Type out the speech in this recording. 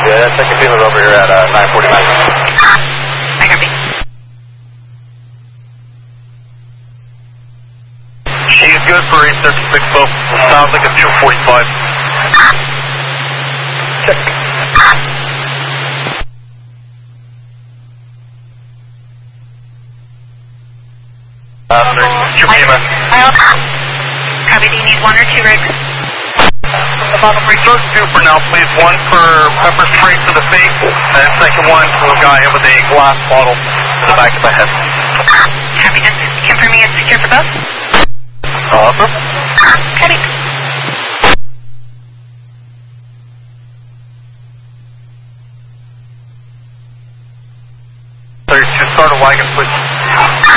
good. Second feeler over here at 949. I copy. She's good for 836 both. Sounds like a 245. Check. Your PMS. Copy, do you need 1 or 2 rigs? Reserve 2 for now, please. 1 for pepper spray to the face, and second one for a guy with a glass bottle to the back of the head. Copy, just confirming it's secure for both? Awesome. Copy. Start a wagon, please.